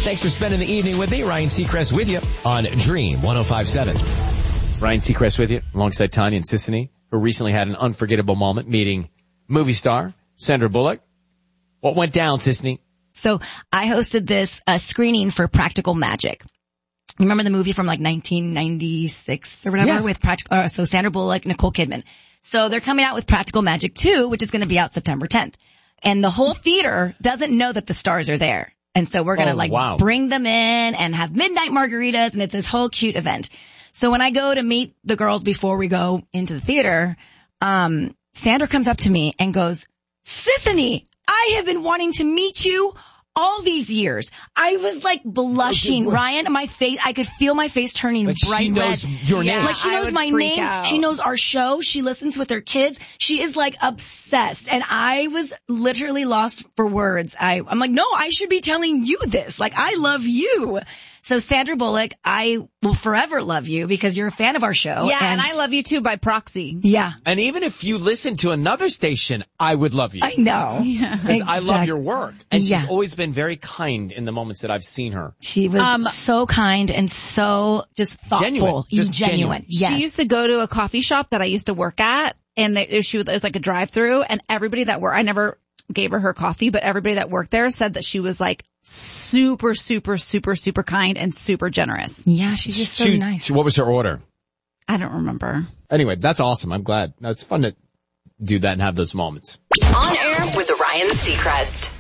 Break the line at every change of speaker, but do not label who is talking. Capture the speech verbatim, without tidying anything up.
Thanks for spending the evening with me. Ryan Seacrest with you on Dream one oh five point seven.
Ryan Seacrest with you alongside Tanya and Sissany, who recently had an unforgettable moment meeting movie star Sandra Bullock. What went down, Sissany?
So I hosted this uh, screening for Practical Magic. Remember the movie from like nineteen ninety-six or whatever
Yeah.
with Practical, uh, so Sandra Bullock, Nicole Kidman. So they're coming out with Practical Magic two, which is going to be out September tenth. And the whole theater doesn't know that the stars are there. And so we're going to
Oh,
like
wow.
bring them in and have midnight margaritas, and it's this whole cute event. So when I go to meet the girls before we go into the theater, um, Sandra comes up to me and goes, Sissany, I have been wanting to meet you all these years. I was like blushing,
Okay, what?
Ryan. My face, I could feel my face turning
Like
bright
she knows
red.
your
Yeah.
name.
Like she
I
knows
would
my
freak
name.
out.
She knows our show. She listens with her kids. She is like obsessed. And I was literally lost for words. I, I'm like, no, I should be telling you this. Like, I love you. So Sandra Bullock, I will forever love you because you're a fan of our show.
Yeah, and, I love you too by proxy.
yeah,
And even if you listen to another station, I would love you.
I know.
Because I love your work. And
Yeah.
she's always been very kind in the moments that I've seen her.
She was
Um,
so kind and so just thoughtful.
Genuine. Just
genuine.
genuine.
Yes.
She used to go to a coffee shop that I used to work at, and they, she was, it was like a drive-through, and everybody that worked, I never gave her her coffee, but everybody that worked there said that she was like super, super, super, super kind and super generous.
yeah, she's just so
She-
nice.
she- what was her order?
I don't remember.
Anyway, that's awesome. I'm glad. It's fun to do that and have those moments.
On air with Ryan Seacrest.